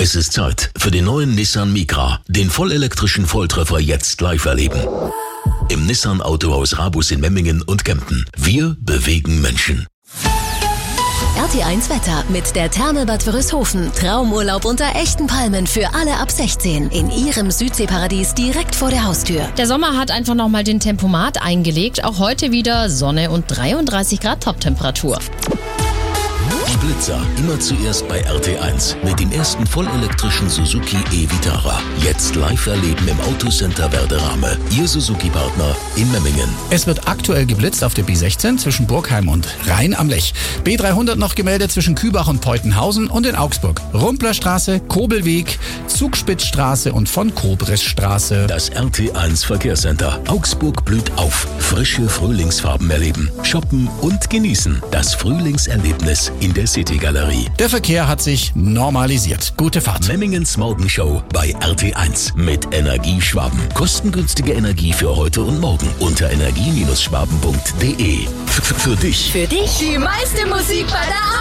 Es ist Zeit für den neuen Nissan Micra. Den vollelektrischen Volltreffer jetzt live erleben. Im Nissan Autohaus Rabus in Memmingen und Kempten. Wir bewegen Menschen. RT1 Wetter mit der Therme Bad Wörishofen. Traumurlaub unter echten Palmen für alle ab 16. In ihrem Südseeparadies direkt vor der Haustür. Der Sommer hat einfach nochmal den Tempomat eingelegt. Auch heute wieder Sonne und 33 Grad Toptemperatur. Die Blitzer immer zuerst bei RT1 mit dem ersten vollelektrischen Suzuki e-Vitara. Jetzt live erleben im Autocenter Werderame. Ihr Suzuki-Partner in Memmingen. Es wird aktuell geblitzt auf der B16 zwischen Burgheim und Rhein am Lech. B300 noch gemeldet zwischen Kübach und Peutenhausen und in Augsburg. Rumplerstraße, Kobelweg, Zugspitzstraße und von Kobresstraße. Das RT1 Verkehrscenter. Augsburg blüht auf. Frische Frühlingsfarben erleben, shoppen und genießen. Das Frühlingserlebnis in der City-Galerie. Der Verkehr hat sich normalisiert. Gute Fahrt. Memmingens Morgenshow bei RT1 mit Energieschwaben. Kostengünstige Energie für heute und morgen unter energie-schwaben.de. Für dich. Für dich Die meiste Musik bei der